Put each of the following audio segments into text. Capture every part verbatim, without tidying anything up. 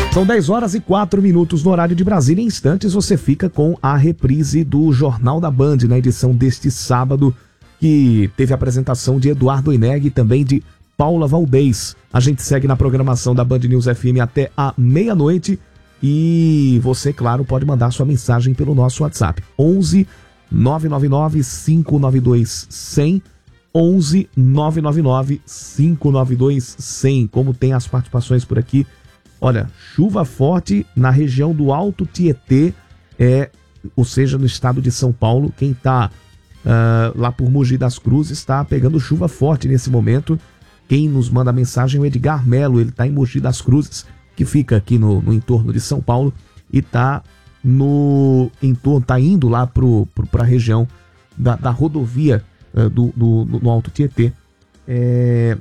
São dez horas e quatro minutos no horário de Brasília. Em instantes você fica com a reprise do Jornal da Band, na edição deste sábado, que teve a apresentação de Eduardo Oineg e também de Paula Valdez. A gente segue na programação da Band News F M até a meia-noite e você, claro, pode mandar sua mensagem pelo nosso WhatsApp. onze nove nove nove cinco nove dois cem, onze nove nove nove cinco nove dois cem. Como tem as participações por aqui. Olha, chuva forte na região do Alto Tietê, é, ou seja, no estado de São Paulo. Quem está uh, lá por Mogi das Cruzes está pegando chuva forte nesse momento. Quem nos manda a mensagem é o Edgar Melo, ele está em Mogi das Cruzes, que fica aqui no, no entorno de São Paulo, e está no entorno, tá indo lá para a região da, da rodovia uh, do, do, do Alto Tietê. É...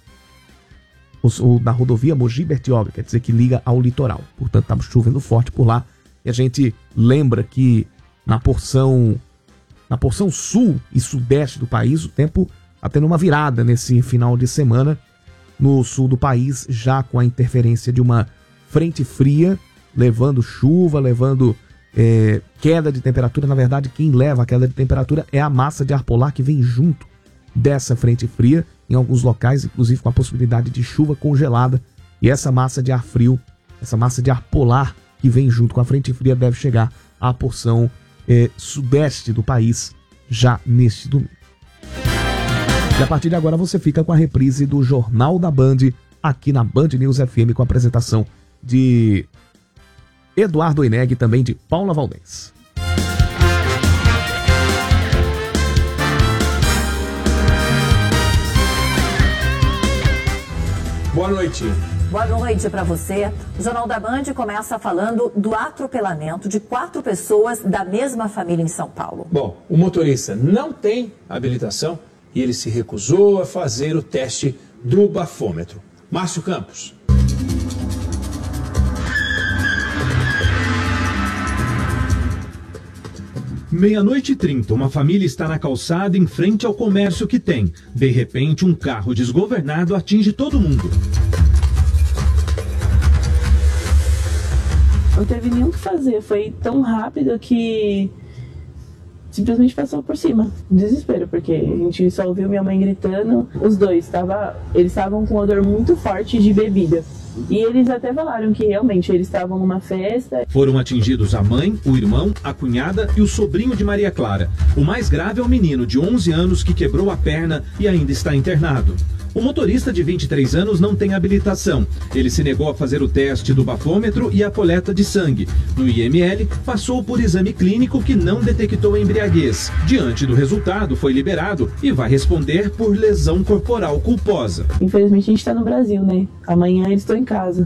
ou da rodovia Mogi-Bertioga, quer dizer que liga ao litoral. Portanto, está chovendo forte por lá. E a gente lembra que na porção, na porção sul e sudeste do país, o tempo está tendo uma virada nesse final de semana. No sul do país, já com a interferência de uma frente fria, levando chuva, levando é, queda de temperatura. Na verdade, quem leva a queda de temperatura é a massa de ar polar que vem junto dessa frente fria, em alguns locais, inclusive com a possibilidade de chuva congelada. E essa massa de ar frio, essa massa de ar polar que vem junto com a frente fria deve chegar à porção eh, sudeste do país já neste domingo. E a partir de agora você fica com a reprise do Jornal da Band aqui na Band News F M com a apresentação de Eduardo Oineg e também de Paula Valdez. Boa noite. Boa noite para você. O Jornal da Band começa falando do atropelamento de quatro pessoas da mesma família em São Paulo. Bom, o motorista não tem habilitação e ele se recusou a fazer o teste do bafômetro. Márcio Campos. Meia-noite e trinta, uma família está na calçada em frente ao comércio que tem. De repente, um carro desgovernado atinge todo mundo. Não teve nem o que fazer, foi tão rápido que simplesmente passou por cima. Desespero, porque a gente só ouviu minha mãe gritando. Os dois, tava, eles estavam com um odor muito forte de bebida. E eles até falaram que realmente eles estavam numa festa. Foram atingidos a mãe, o irmão, a cunhada e o sobrinho de Maria Clara. O mais grave é o menino de onze anos que quebrou a perna e ainda está internado. O motorista de vinte e três anos não tem habilitação. Ele se negou a fazer o teste do bafômetro e a coleta de sangue. No I M L, passou por exame clínico que não detectou embriaguez. Diante do resultado, foi liberado e vai responder por lesão corporal culposa. Infelizmente, a gente está no Brasil, né? Amanhã eles estão em casa.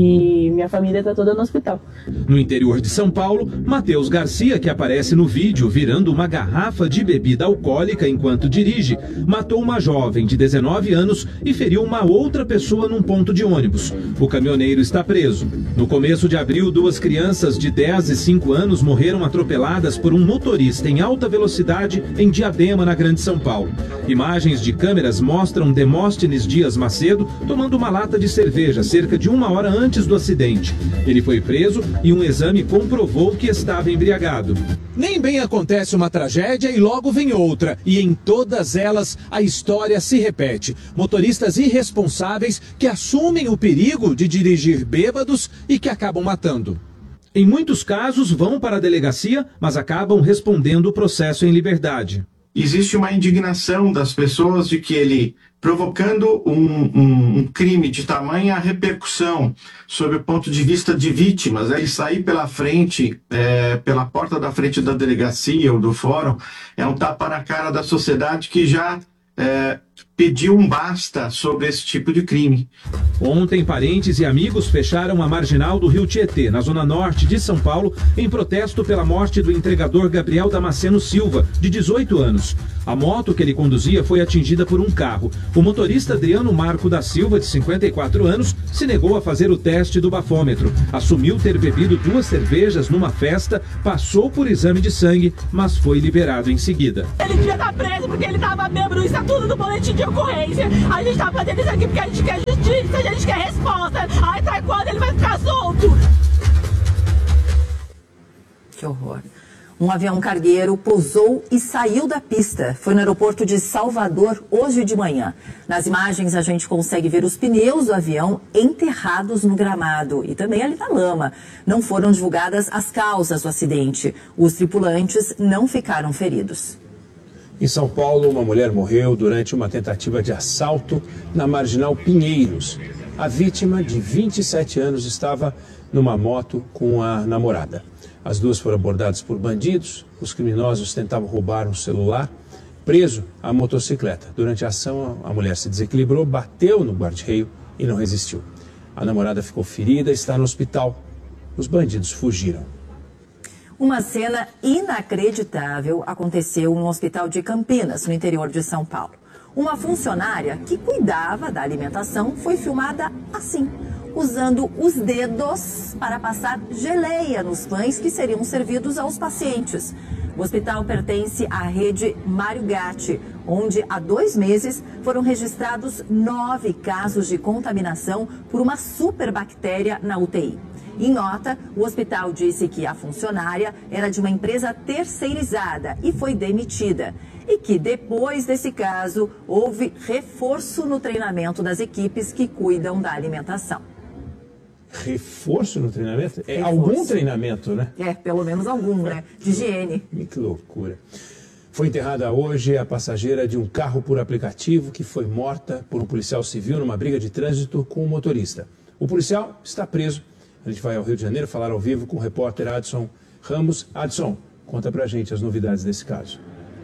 E minha família está toda no hospital. No interior de São Paulo, Matheus Garcia, que aparece no vídeo virando uma garrafa de bebida alcoólica enquanto dirige, matou uma jovem de dezenove anos e feriu uma outra pessoa num ponto de ônibus. O caminhoneiro está preso. No começo de abril, duas crianças de dez e cinco anos morreram atropeladas por um motorista em alta velocidade em Diadema, na Grande São Paulo. Imagens de câmeras mostram Demóstenes Dias Macedo tomando uma lata de cerveja cerca de uma hora antes do acidente. Ele foi preso e um exame comprovou que estava embriagado. Nem bem acontece uma tragédia e logo vem outra. E em todas elas a história se repete. Motoristas irresponsáveis que assumem o perigo de dirigir bêbados e que acabam matando. Em muitos casos vão para a delegacia, mas acabam respondendo o processo em liberdade. Existe uma indignação das pessoas de que ele, provocando um, um, um crime de tamanha repercussão sob o ponto de vista de vítimas, ele sair pela frente, é, pela porta da frente da delegacia ou do fórum, é um tapa na cara da sociedade que já é, pediu um basta sobre esse tipo de crime. Ontem, parentes e amigos fecharam a marginal do Rio Tietê, na zona norte de São Paulo, em protesto pela morte do entregador Gabriel Damasceno Silva, de dezoito anos. A moto que ele conduzia foi atingida por um carro. O motorista Adriano Marco da Silva, de cinquenta e quatro anos, se negou a fazer o teste do bafômetro. Assumiu ter bebido duas cervejas numa festa, passou por exame de sangue, mas foi liberado em seguida. Ele devia estar preso porque ele estava bêbado, isso é tudo do boletim boletim de ocorrência. A gente tá fazendo isso aqui porque a gente quer justiça, a gente quer resposta. Ai, até quando ele vai ficar solto? Que horror. Um avião cargueiro pousou e saiu da pista. Foi no aeroporto de Salvador hoje de manhã. Nas imagens a gente consegue ver os pneus do avião enterrados no gramado e também ali na lama. Não foram divulgadas as causas do acidente. Os tripulantes não ficaram feridos. Em São Paulo, uma mulher morreu durante uma tentativa de assalto na Marginal Pinheiros. A vítima, de vinte e sete anos, estava numa moto com a namorada. As duas foram abordadas por bandidos. Os criminosos tentavam roubar um celular. Preso, a motocicleta. Durante a ação, a mulher se desequilibrou, bateu no guarda-reio e não resistiu. A namorada ficou ferida e está no hospital. Os bandidos fugiram. Uma cena inacreditável aconteceu no hospital de Campinas, no interior de São Paulo. Uma funcionária que cuidava da alimentação foi filmada assim, usando os dedos para passar geleia nos pães que seriam servidos aos pacientes. O hospital pertence à rede Mário Gatti, onde há dois meses foram registrados nove casos de contaminação por uma superbactéria na U T I. Em nota, o hospital disse que a funcionária era de uma empresa terceirizada e foi demitida. E que depois desse caso, houve reforço no treinamento das equipes que cuidam da alimentação. Reforço no treinamento? É Reforço. Algum treinamento, né? É, pelo menos algum, né? De higiene. Que loucura. Foi enterrada hoje a passageira de um carro por aplicativo que foi morta por um policial civil numa briga de trânsito com o motorista. O policial está preso. A gente vai ao Rio de Janeiro falar ao vivo com o repórter Adson Ramos. Adson, conta pra gente as novidades desse caso.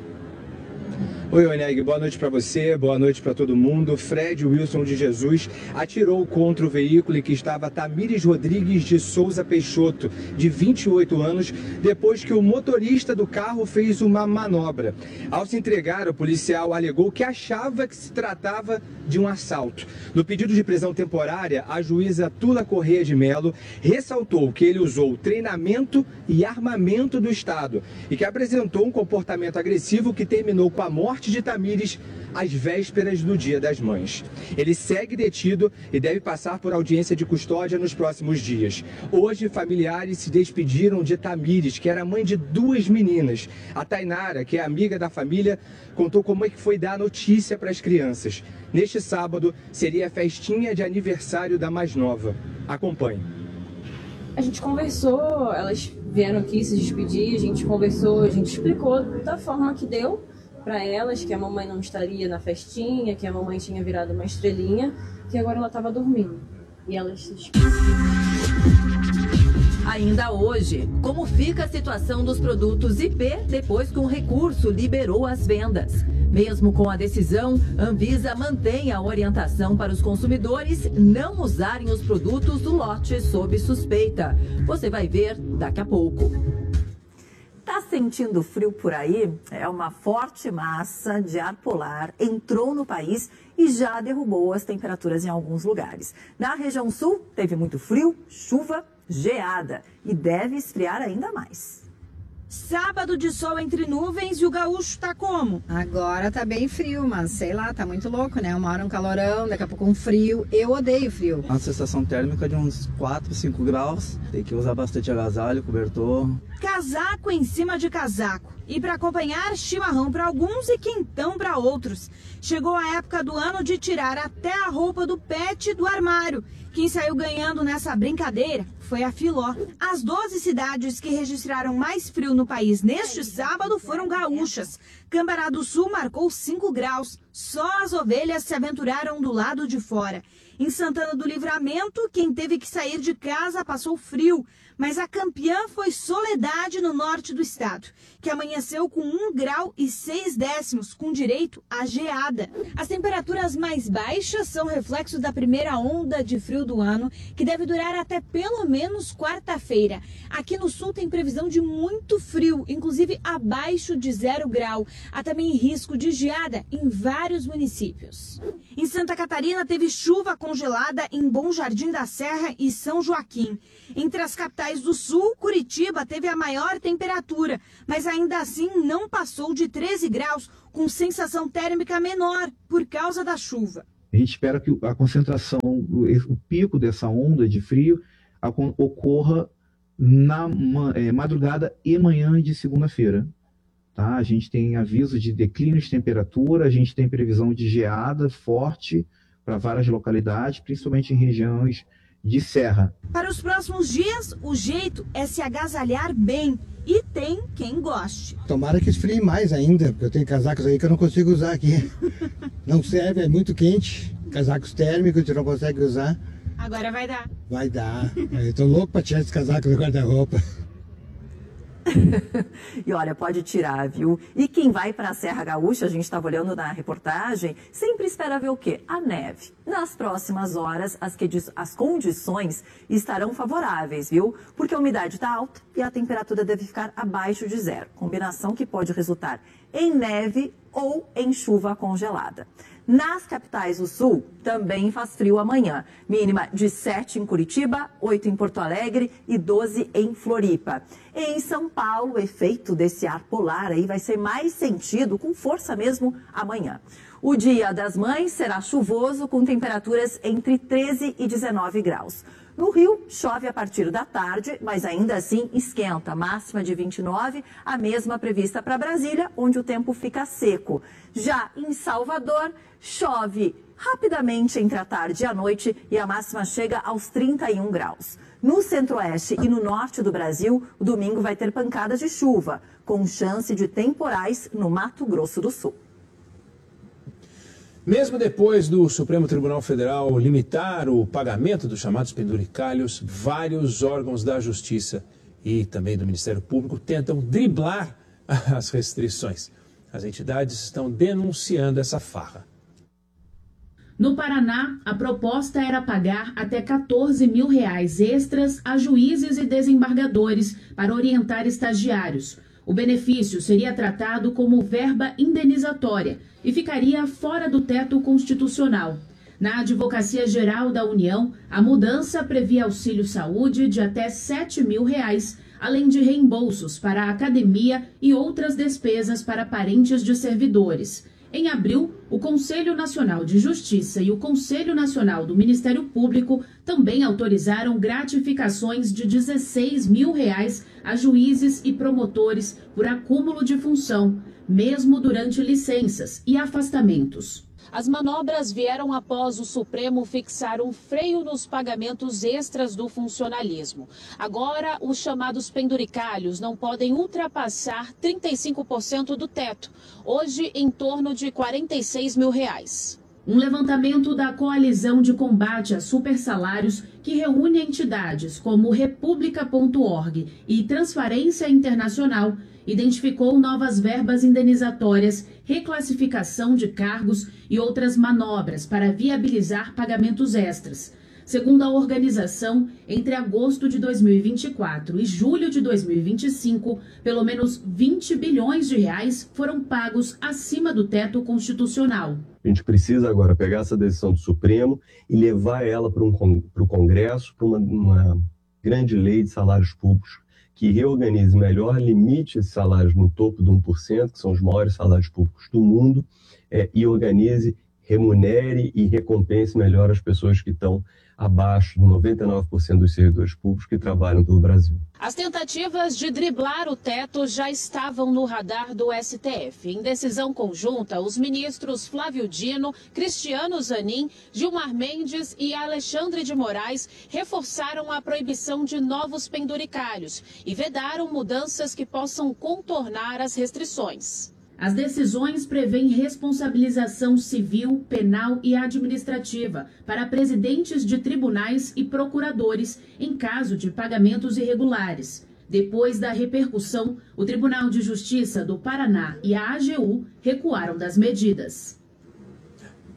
Oi, Oneg, boa noite para você, boa noite para todo mundo. Fred Wilson de Jesus atirou contra o veículo em que estava Tamires Rodrigues de Souza Peixoto, de vinte e oito anos, depois que o motorista do carro fez uma manobra. Ao se entregar, o policial alegou que achava que se tratava de um assalto. No pedido de prisão temporária, a juíza Tula Correia de Melo ressaltou que ele usou treinamento e armamento do Estado e que apresentou um comportamento agressivo que terminou com a morte de Tamires às vésperas do Dia das Mães. Ele segue detido e deve passar por audiência de custódia nos próximos dias. Hoje, familiares se despediram de Tamires, que era mãe de duas meninas. A Tainara, que é amiga da família, contou como é que foi dar a notícia para as crianças. Neste sábado, seria a festinha de aniversário da mais nova. Acompanhe. A gente conversou, elas vieram aqui se despedir, a gente conversou, a gente explicou da forma que deu para elas, que a mamãe não estaria na festinha, que a mamãe tinha virado uma estrelinha, que agora ela estava dormindo. E elas se despediram. Ainda hoje, como fica a situação dos produtos I P depois que um recurso liberou as vendas? Mesmo com a decisão, Anvisa mantém a orientação para os consumidores não usarem os produtos do lote sob suspeita. Você vai ver daqui a pouco. Tá sentindo frio por aí? É uma forte massa de ar polar entrou no país e já derrubou as temperaturas em alguns lugares. Na região sul, teve muito frio, chuva, geada e deve esfriar ainda mais. Sábado de sol entre nuvens e o gaúcho tá como? Agora tá bem frio, mas sei lá, tá muito louco, né? Uma hora um calorão, daqui a pouco um frio. Eu odeio frio. Uma sensação térmica de uns quatro, cinco graus. Tem que usar bastante agasalho, cobertor. Casaco em cima de casaco. E para acompanhar, chimarrão para alguns e quentão para outros. Chegou a época do ano de tirar até a roupa do pet do armário. Quem saiu ganhando nessa brincadeira foi a Filó. As doze cidades que registraram mais frio no país neste sábado foram gaúchas. Cambará do Sul marcou cinco graus. Só as ovelhas se aventuraram do lado de fora. Em Santana do Livramento, quem teve que sair de casa passou frio. Mas a campeã foi Soledade, no norte do estado, que amanheceu com um grau e seis décimos, com direito à geada. As temperaturas mais baixas são reflexo da primeira onda de frio do ano, que deve durar até pelo menos quarta-feira. Aqui no sul tem previsão de muito frio, inclusive abaixo de zero grau. Há também risco de geada em vários vários municípios. Em Santa Catarina, teve chuva congelada em Bom Jardim da Serra e São Joaquim. Entre as capitais do sul, Curitiba teve a maior temperatura, mas ainda assim não passou de treze graus, com sensação térmica menor por causa da chuva. A gente espera que a concentração, o pico dessa onda de frio ocorra na é, madrugada e manhã de segunda-feira. Tá? A gente tem aviso de declínio de temperatura, a gente tem previsão de geada forte para várias localidades, principalmente em regiões de serra. Para os próximos dias, o jeito é se agasalhar bem. E tem quem goste. Tomara que esfrie mais ainda, porque eu tenho casacos aí que eu não consigo usar aqui. Não serve, é muito quente. Casacos térmicos, a gente não consegue usar. Agora vai dar. Vai dar. Eu tô louco para tirar esse casaco do guarda-roupa. E olha, pode tirar, viu? E quem vai para a Serra Gaúcha, a gente estava olhando na reportagem, sempre espera ver o quê? A neve. Nas próximas horas, as, que, as condições estarão favoráveis, viu? Porque a umidade está alta e a temperatura deve ficar abaixo de zero. Combinação que pode resultar em neve ou em chuva congelada. Nas capitais do sul, também faz frio amanhã. Mínima de sete em Curitiba, oito em Porto Alegre e doze em Floripa. Em São Paulo, o efeito desse ar polar aí vai ser mais sentido, com força mesmo, amanhã. O Dia das Mães será chuvoso, com temperaturas entre treze e dezenove graus. No Rio, chove a partir da tarde, mas ainda assim esquenta. Máxima de vinte e nove, a mesma prevista para Brasília, onde o tempo fica seco. Já em Salvador, chove rapidamente entre a tarde e a noite e a máxima chega aos trinta e um graus. No centro-oeste e no norte do Brasil, o domingo vai ter pancadas de chuva, com chance de temporais no Mato Grosso do Sul. Mesmo depois do Supremo Tribunal Federal limitar o pagamento dos chamados penduricalhos, vários órgãos da Justiça e também do Ministério Público tentam driblar as restrições. As entidades estão denunciando essa farra. No Paraná, a proposta era pagar até quatorze mil reais extras a juízes e desembargadores para orientar estagiários. O benefício seria tratado como verba indenizatória e ficaria fora do teto constitucional. Na Advocacia Geral da União, a mudança previa auxílio saúde de até sete mil reais, além de reembolsos para a academia e outras despesas para parentes de servidores. Em abril, o Conselho Nacional de Justiça e o Conselho Nacional do Ministério Público também autorizaram gratificações de dezesseis mil reais a juízes e promotores por acúmulo de função, mesmo durante licenças e afastamentos. As manobras vieram após o Supremo fixar um freio nos pagamentos extras do funcionalismo. Agora, os chamados penduricalhos não podem ultrapassar trinta e cinco por cento do teto, hoje em torno de quarenta e seis mil reais. Um levantamento da Coalizão de Combate a Supersalários, que reúne entidades como República ponto org e Transparência Internacional, identificou novas verbas indenizatórias, reclassificação de cargos e outras manobras para viabilizar pagamentos extras. Segundo a organização, entre agosto de dois mil e vinte e quatro e julho de dois mil e vinte e cinco, pelo menos vinte bilhões de reais foram pagos acima do teto constitucional. A gente precisa agora pegar essa decisão do Supremo e levar ela para um, para o Congresso, para uma, uma grande lei de salários públicos, que reorganize melhor, limite esses salários no topo de um por cento, que são os maiores salários públicos do mundo, é, e organize, remunere e recompense melhor as pessoas que estão abaixo de noventa e nove por cento dos servidores públicos que trabalham pelo Brasil. As tentativas de driblar o teto já estavam no radar do S T F. Em decisão conjunta, os ministros Flávio Dino, Cristiano Zanin, Gilmar Mendes e Alexandre de Moraes reforçaram a proibição de novos penduricalhos e vedaram mudanças que possam contornar as restrições. As decisões prevêem responsabilização civil, penal e administrativa para presidentes de tribunais e procuradores em caso de pagamentos irregulares. Depois da repercussão, o Tribunal de Justiça do Paraná e a A G U recuaram das medidas.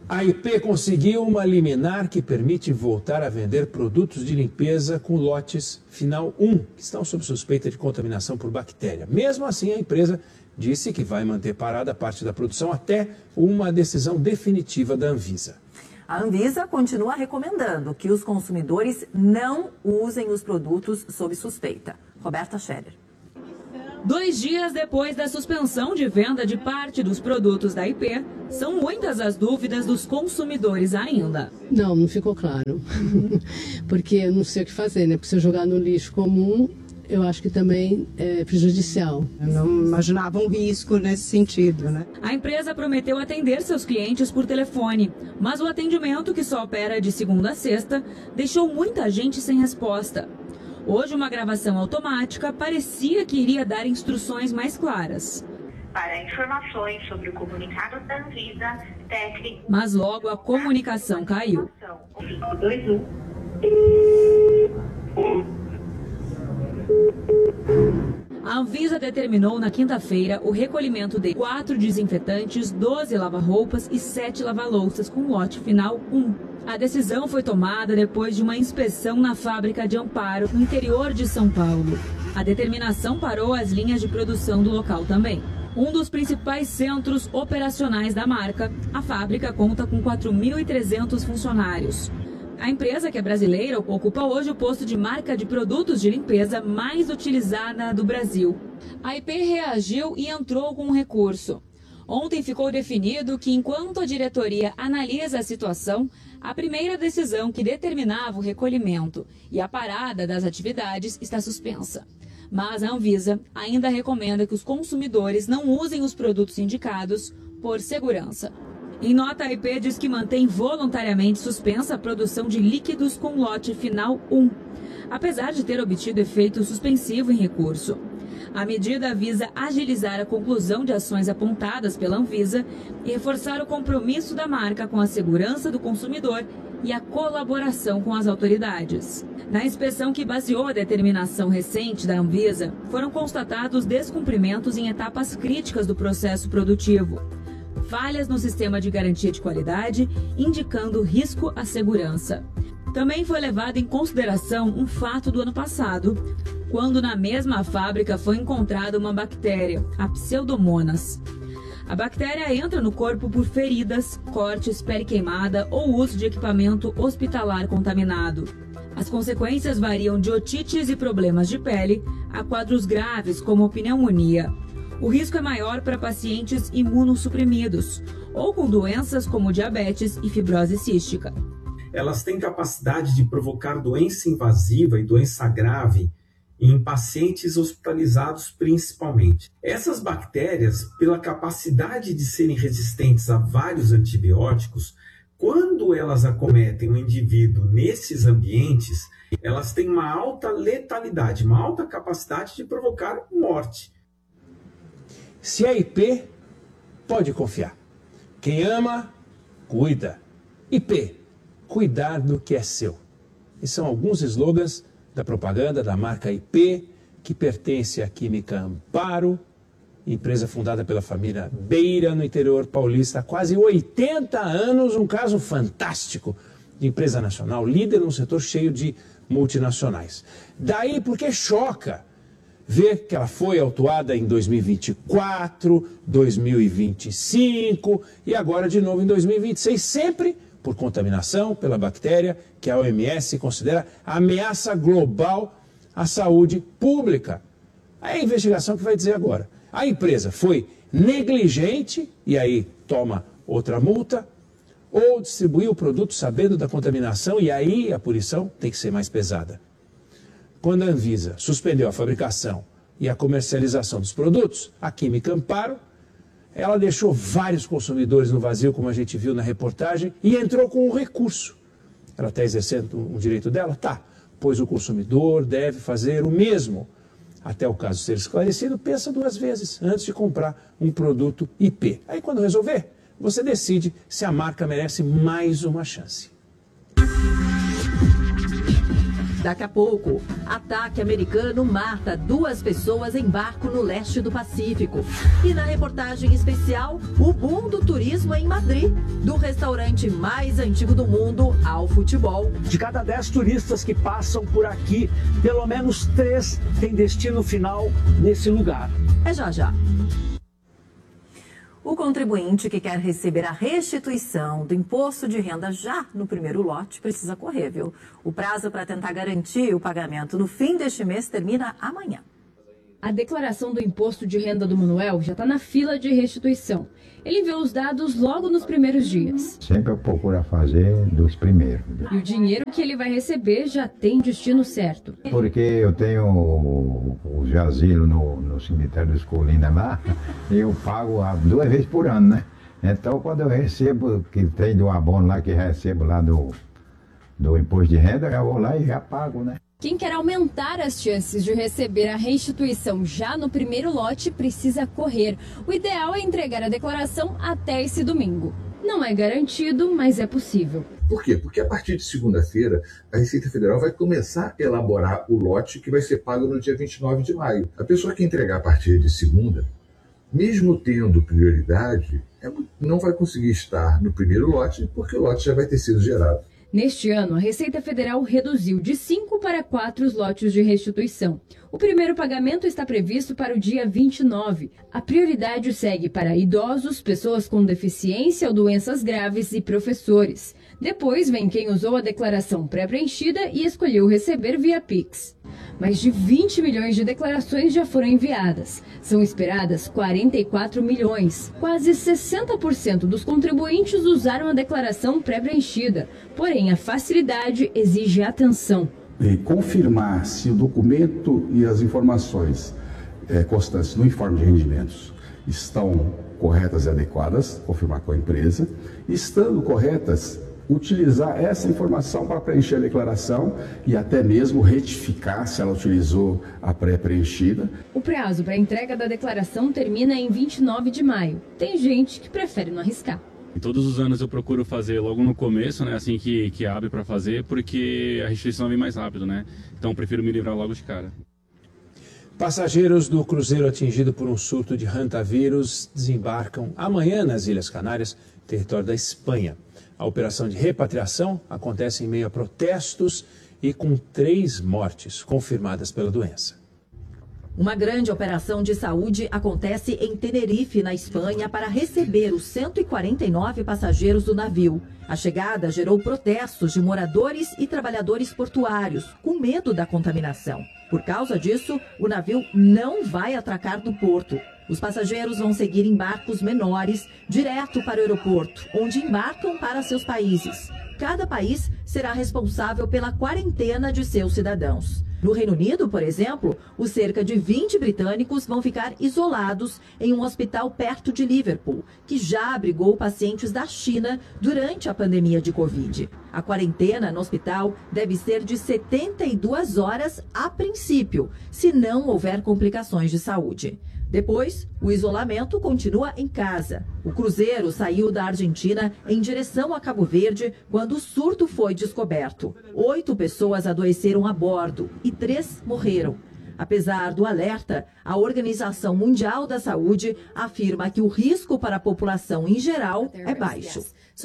A I P conseguiu uma liminar que permite voltar a vender produtos de limpeza com lotes final um, que estão sob suspeita de contaminação por bactéria. Mesmo assim, a empresa disse que vai manter parada parte da produção até uma decisão definitiva da Anvisa. A Anvisa continua recomendando que os consumidores não usem os produtos sob suspeita. Roberta Scherer. Dois dias depois da suspensão de venda de parte dos produtos da I P, são muitas as dúvidas dos consumidores ainda. Não, não ficou claro. Porque eu não sei o que fazer, né? Porque se eu jogar no lixo comum, eu acho que também é prejudicial. Eu não imaginava um risco nesse sentido, né? A empresa prometeu atender seus clientes por telefone, mas o atendimento, que só opera de segunda a sexta, deixou muita gente sem resposta. Hoje, uma gravação automática parecia que iria dar instruções mais claras. Para informações sobre o comunicado da Anvisa, técnico... Mas logo a comunicação caiu. cinco dois um. A Anvisa determinou na quinta-feira o recolhimento de quatro desinfetantes, doze lava-roupas e sete lava-louças com lote final um. A decisão foi tomada depois de uma inspeção na fábrica de Amparo, no interior de São Paulo. A determinação parou as linhas de produção do local também. Um dos principais centros operacionais da marca, a fábrica conta com quatro mil e trezentos funcionários. A empresa, que é brasileira, ocupa hoje o posto de marca de produtos de limpeza mais utilizada do Brasil. A I P reagiu e entrou com um recurso. Ontem ficou definido que, enquanto a diretoria analisa a situação, a primeira decisão que determinava o recolhimento e a parada das atividades está suspensa. Mas a Anvisa ainda recomenda que os consumidores não usem os produtos indicados por segurança. Em nota, a I P diz que mantém voluntariamente suspensa a produção de líquidos com lote final um, apesar de ter obtido efeito suspensivo em recurso. A medida visa agilizar a conclusão de ações apontadas pela Anvisa e reforçar o compromisso da marca com a segurança do consumidor e a colaboração com as autoridades. Na inspeção que baseou a determinação recente da Anvisa, foram constatados descumprimentos em etapas críticas do processo produtivo, falhas no sistema de garantia de qualidade, indicando risco à segurança. Também foi levado em consideração um fato do ano passado, quando na mesma fábrica foi encontrada uma bactéria, a Pseudomonas. A bactéria entra no corpo por feridas, cortes, pele queimada ou uso de equipamento hospitalar contaminado. As consequências variam de otites e problemas de pele a quadros graves como pneumonia. O risco é maior para pacientes imunossuprimidos ou com doenças como diabetes e fibrose cística. Elas têm capacidade de provocar doença invasiva e doença grave em pacientes hospitalizados principalmente. Essas bactérias, pela capacidade de serem resistentes a vários antibióticos, quando elas acometem o indivíduo nesses ambientes, elas têm uma alta letalidade, uma alta capacidade de provocar morte. Se é I P, pode confiar. Quem ama, cuida. I P, cuidar do que é seu. E são alguns slogans da propaganda da marca I P, que pertence à Química Amparo, empresa fundada pela família Beira, no interior paulista, há quase oitenta anos, um caso fantástico de empresa nacional, líder num setor cheio de multinacionais. Daí porque choca ver que ela foi autuada em dois mil e vinte e quatro, dois mil e vinte e cinco e agora de novo em dois mil e vinte e seis, sempre por contaminação pela bactéria que a O M S considera ameaça global à saúde pública. É a investigação que vai dizer agora. A empresa foi negligente, e aí toma outra multa, ou distribuiu o produto sabendo da contaminação, e aí a punição tem que ser mais pesada. Quando a Anvisa suspendeu a fabricação e a comercialização dos produtos, a Química Amparo, ela deixou vários consumidores no vazio, como a gente viu na reportagem, e entrou com um recurso. Ela está exercendo um direito dela? Tá, pois o consumidor deve fazer o mesmo. Até o caso ser esclarecido, pensa duas vezes antes de comprar um produto I P. Aí quando resolver, você decide se a marca merece mais uma chance. Daqui a pouco, ataque americano mata duas pessoas em barco no leste do Pacífico. E na reportagem especial, o boom do turismo em Madrid, do restaurante mais antigo do mundo ao futebol. De cada dez turistas que passam por aqui, pelo menos três têm destino final nesse lugar. É já já. O contribuinte que quer receber a restituição do imposto de renda já no primeiro lote precisa correr, viu? O prazo para tentar garantir o pagamento no fim deste mês termina amanhã. A declaração do imposto de renda do Manuel já está na fila de restituição. Ele enviou os dados logo nos primeiros dias. Sempre eu procuro fazer dos primeiros. E o dinheiro que ele vai receber já tem destino certo. Porque eu tenho o, o jazilo no, no cemitério dos Colinas lá, eu pago duas vezes por ano, né? Então quando eu recebo, que tem do abono lá, que recebo lá do, do imposto de renda, eu vou lá e já pago, né? Quem quer aumentar as chances de receber a restituição já no primeiro lote precisa correr. O ideal é entregar a declaração até esse domingo. Não é garantido, mas é possível. Por quê? Porque a partir de segunda-feira, a Receita Federal vai começar a elaborar o lote que vai ser pago no dia vinte e nove de maio. A pessoa que entregar a partir de segunda, mesmo tendo prioridade, não vai conseguir estar no primeiro lote, porque o lote já vai ter sido gerado. Neste ano, a Receita Federal reduziu de cinco para quatro os lotes de restituição. O primeiro pagamento está previsto para o dia vinte e nove. A prioridade segue para idosos, pessoas com deficiência ou doenças graves e professores. Depois vem quem usou a declaração pré-preenchida e escolheu receber via Pix. Mais de vinte milhões de declarações já foram enviadas. São esperadas quarenta e quatro milhões. Quase sessenta por cento dos contribuintes usaram a declaração pré-preenchida. Porém, a facilidade exige atenção. E confirmar se o documento e as informações é, constantes no informe de rendimentos estão corretas e adequadas, confirmar com a empresa. Estando corretas, utilizar essa informação para preencher a declaração e até mesmo retificar se ela utilizou a pré-preenchida. O prazo para a entrega da declaração termina em vinte e nove de maio. Tem gente que prefere não arriscar. Todos os anos eu procuro fazer logo no começo, né, assim que, que abre para fazer, porque a restituição vem mais rápido, né? Então eu prefiro me livrar logo de cara. Passageiros do cruzeiro atingido por um surto de hantavírus desembarcam amanhã nas Ilhas Canárias, território da Espanha. A operação de repatriação acontece em meio a protestos e com três mortes confirmadas pela doença. Uma grande operação de saúde acontece em Tenerife, na Espanha, para receber os cento e quarenta e nove passageiros do navio. A chegada gerou protestos de moradores e trabalhadores portuários, com medo da contaminação. Por causa disso, o navio não vai atracar do porto. Os passageiros vão seguir em barcos menores, direto para o aeroporto, onde embarcam para seus países. Cada país será responsável pela quarentena de seus cidadãos. No Reino Unido, por exemplo, os cerca de vinte britânicos vão ficar isolados em um hospital perto de Liverpool, que já abrigou pacientes da China durante a pandemia de Covid. A quarentena no hospital deve ser de setenta e duas horas a princípio, se não houver complicações de saúde. Depois, o isolamento continua em casa. O cruzeiro saiu da Argentina em direção a Cabo Verde quando o surto foi descoberto. Oito pessoas adoeceram a bordo e três morreram. Apesar do alerta, a Organização Mundial da Saúde afirma que o risco para a população em geral é baixo.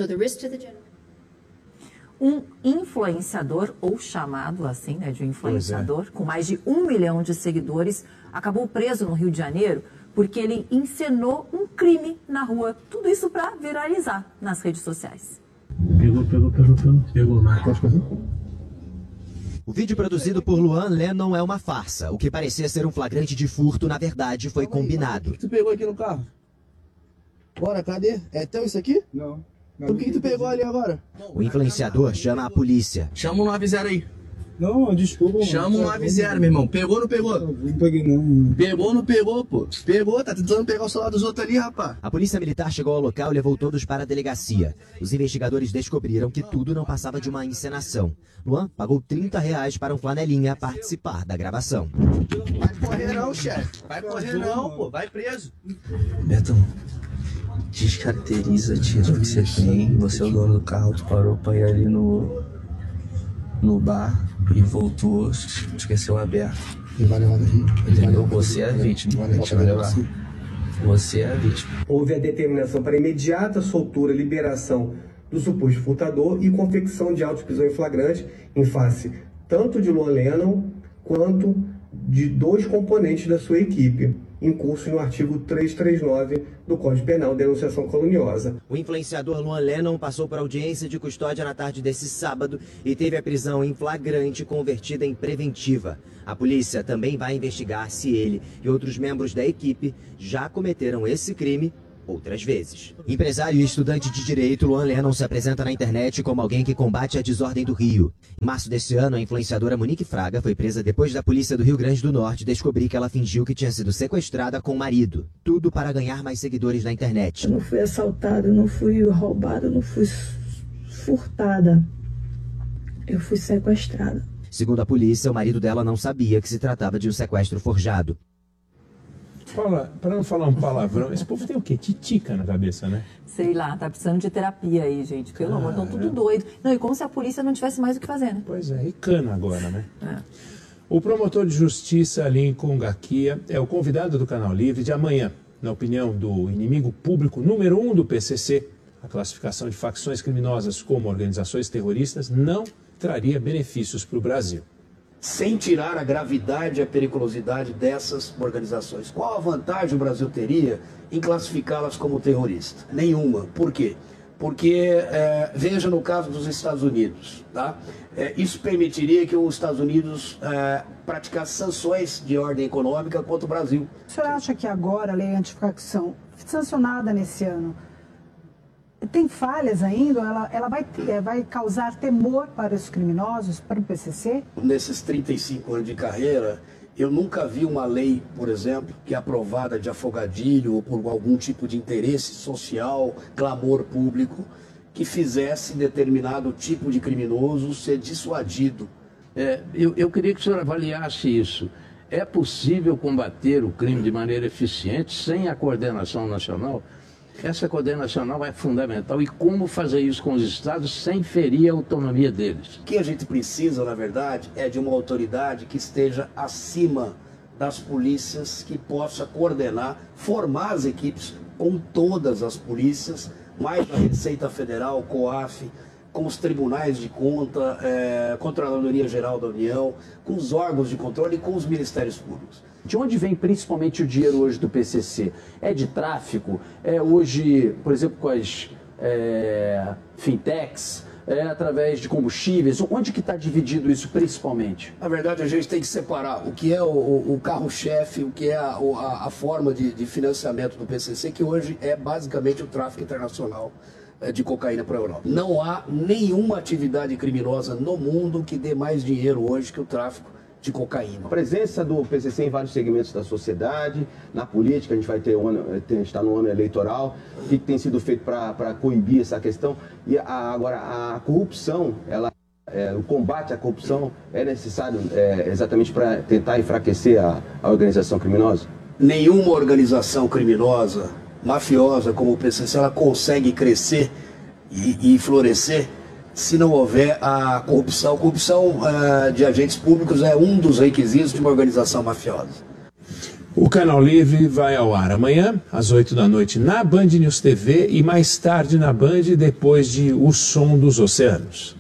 Um influenciador, ou chamado assim, né, de influenciador, é. com mais de um milhão de seguidores, acabou preso no Rio de Janeiro porque ele encenou um crime na rua. Tudo isso para viralizar nas redes sociais. Pegou, pegou, pegou, pegou, pegou, Marcos. O vídeo produzido por Luan Lennon é uma farsa. O que parecia ser um flagrante de furto, na verdade, foi combinado. Tu pegou aqui no carro? Bora, cadê? É teu isso aqui? Não. Por que, que tu pegou ali agora? O influenciador chama a polícia. Chama um nove zero aí. Não, desculpa, mano. Chama um nove zero, meu irmão. Pegou ou não pegou? Não peguei, não. Pegou ou não pegou, pô? Pegou, tá tentando pegar o celular dos outros ali, rapaz. A polícia militar chegou ao local e levou todos para a delegacia. Os investigadores descobriram que tudo não passava de uma encenação. Luan pagou trinta reais para um flanelinha participar da gravação. Vai correr não, chefe. Vai correr não, pô. Vai preso. Beto, descaracteriza título que você tem. Você é o dono do carro, tu parou pra ir ali no, no bar. e voltou, esqueceu aberto. E vai levar daí. Entendeu? Você é a vítima. A gente vai levar. Você é a vítima. Houve a determinação para imediata soltura, liberação do suposto furtador e confecção de auto de prisão em flagrante em face tanto de Luan Lennon quanto de dois componentes da sua equipe, em curso no artigo trezentos e trinta e nove do Código Penal, denunciação caluniosa. O influenciador Luan Lennon passou por audiência de custódia na tarde desse sábado e teve a prisão em flagrante convertida em preventiva. A polícia também vai investigar se ele e outros membros da equipe já cometeram esse crime outras vezes. Empresário e estudante de direito, Luan Lennon se apresenta na internet como alguém que combate a desordem do Rio. Em março deste ano, a influenciadora Monique Fraga foi presa depois da polícia do Rio Grande do Norte descobrir que ela fingiu que tinha sido sequestrada com o marido. Tudo para ganhar mais seguidores na internet. Eu não fui assaltada, eu não fui roubada, eu não fui furtada. Eu fui sequestrada. Segundo a polícia, o marido dela não sabia que se tratava de um sequestro forjado. Fala, para não falar um palavrão, esse povo tem o quê? Titica na cabeça, né? Sei lá, tá precisando de terapia aí, gente. Pelo amor, estão tudo doido. Não, e como se a polícia não tivesse mais o que fazer, né? Pois é, e cana agora, né? É. O promotor de justiça Lincoln Gaquia é o convidado do Canal Livre de amanhã. Na opinião do inimigo público número um do P C C, a classificação de facções criminosas como organizações terroristas não traria benefícios para o Brasil. Sem tirar a gravidade e a periculosidade dessas organizações. Qual a vantagem o Brasil teria em classificá-las como terroristas? Nenhuma. Por quê? Porque, é, veja no caso dos Estados Unidos, tá? É, isso permitiria que os Estados Unidos é, praticasse sanções de ordem econômica contra o Brasil. O senhor acha que agora a lei antifacção, sancionada nesse ano, tem falhas ainda? Ela, ela vai, vai causar temor para os criminosos, para o P C C? Nesses trinta e cinco anos de carreira, eu nunca vi uma lei, por exemplo, que é aprovada de afogadilho ou por algum tipo de interesse social, clamor público, que fizesse determinado tipo de criminoso ser dissuadido. É, eu, eu queria que o senhor avaliasse isso. É possível combater o crime de maneira eficiente sem a coordenação nacional? Essa coordenação nacional é fundamental. E como fazer isso com os estados sem ferir a autonomia deles? O que a gente precisa, na verdade, é de uma autoridade que esteja acima das polícias, que possa coordenar, formar as equipes com todas as polícias, mais a Receita Federal, COAF, com os tribunais de conta, é, Controladoria Geral da União, com os órgãos de controle e com os ministérios públicos. De onde vem principalmente o dinheiro hoje do P C C? É de tráfico? É hoje, por exemplo, com as é, fintechs? É através de combustíveis? Onde que está dividido isso principalmente? Na verdade, a gente tem que separar o que é o, o carro-chefe, o que é a, a, a forma de, de financiamento do P C C, que hoje é basicamente o tráfico internacional de cocaína para a Europa. Não há nenhuma atividade criminosa no mundo que dê mais dinheiro hoje que o tráfico de cocaína. A presença do P C C em vários segmentos da sociedade, na política, a gente vai ter um ano, está no ano eleitoral, o que tem sido feito para coibir essa questão? E a, agora, a corrupção, ela, é, o combate à corrupção é necessário é, exatamente para tentar enfraquecer a, a organização criminosa? Nenhuma organização criminosa, mafiosa como o P C C, ela consegue crescer e, e florescer se não houver a corrupção. A corrupção uh, de agentes públicos é um dos requisitos de uma organização mafiosa. O Canal Livre vai ao ar amanhã, às oito da noite, na Band News T V e mais tarde na Band, depois de O Som dos Oceanos.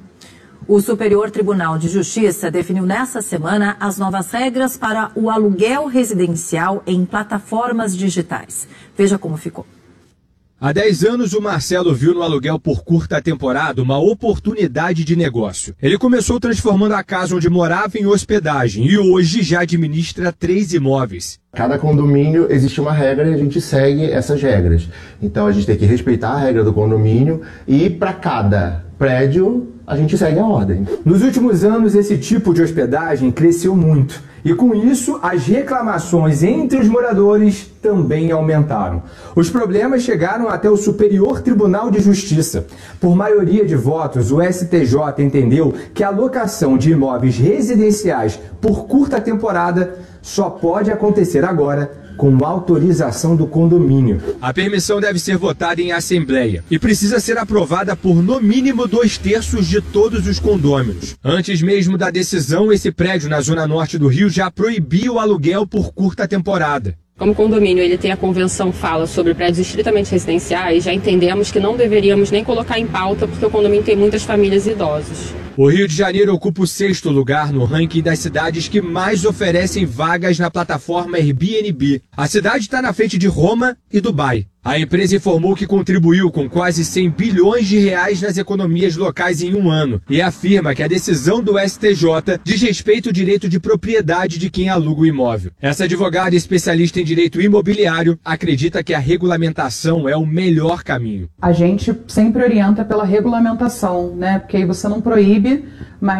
O Superior Tribunal de Justiça definiu nesta semana as novas regras para o aluguel residencial em plataformas digitais. Veja como ficou. Há dez anos, o Marcelo viu no aluguel por curta temporada uma oportunidade de negócio. Ele começou transformando a casa onde morava em hospedagem e hoje já administra três imóveis. Cada condomínio existe uma regra e a gente segue essas regras. Então a gente tem que respeitar a regra do condomínio e para cada prédio a gente segue a ordem. Nos últimos anos, esse tipo de hospedagem cresceu muito. E com isso, as reclamações entre os moradores também aumentaram. Os problemas chegaram até o Superior Tribunal de Justiça. Por maioria de votos, o S T J entendeu que a locação de imóveis residenciais por curta temporada só pode acontecer agora com autorização do condomínio. A permissão deve ser votada em assembleia e precisa ser aprovada por no mínimo dois terços de todos os condôminos. Antes mesmo da decisão, esse prédio na zona norte do Rio já proibia o aluguel por curta temporada. Como o condomínio ele tem a convenção fala sobre prédios estritamente residenciais, já entendemos que não deveríamos nem colocar em pauta porque o condomínio tem muitas famílias idosas. O Rio de Janeiro ocupa o sexto lugar no ranking das cidades que mais oferecem vagas na plataforma Airbnb. A cidade está na frente de Roma e Dubai. A empresa informou que contribuiu com quase cem bilhões de reais nas economias locais em um ano e afirma que a decisão do S T J diz respeito ao direito de propriedade de quem aluga o imóvel. Essa advogada especialista em direito imobiliário acredita que a regulamentação é o melhor caminho. A gente sempre orienta pela regulamentação, né? Porque aí você não proíbe, mas